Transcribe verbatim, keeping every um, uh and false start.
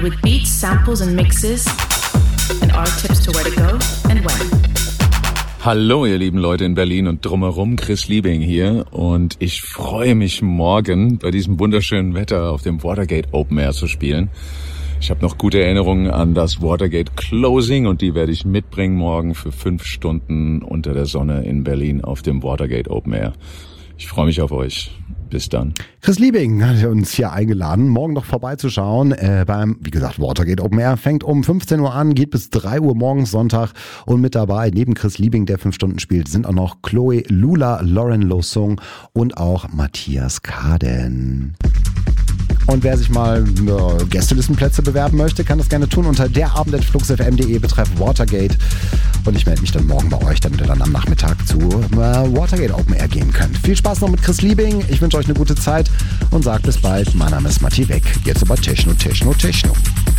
with beats, samples and mixes and our tips to where to go and when. Hallo ihr lieben Leute in Berlin und drumherum, Chris Liebing hier und ich freue mich morgen bei diesem wunderschönen Wetter auf dem Watergate Open Air zu spielen. Ich habe noch gute Erinnerungen an das Watergate Closing und die werde ich mitbringen morgen für fünf Stunden unter der Sonne in Berlin auf dem Watergate Open Air. Ich freue mich auf euch. Bis dann. Chris Liebing hat uns hier eingeladen, morgen noch vorbeizuschauen äh, beim, wie gesagt, Watergate Open Air. Fängt um fünfzehn Uhr an, geht bis drei Uhr morgens Sonntag. Und mit dabei, neben Chris Liebing, der fünf Stunden spielt, sind auch noch Chloe Lula, Lauren Losung und auch Matthias Kaden. Und wer sich mal äh, Gästelistenplätze bewerben möchte, kann das gerne tun unter derabend.fluxfm punkt de betreff Watergate. Und ich melde mich dann morgen bei euch, damit ihr dann am Nachmittag zu äh, Watergate Open Air gehen könnt. Viel Spaß noch mit Chris Liebing. Ich wünsche euch eine gute Zeit und sagt bis bald. Mein Name ist Matti Weck. Jetzt aber Techno, Techno, Techno.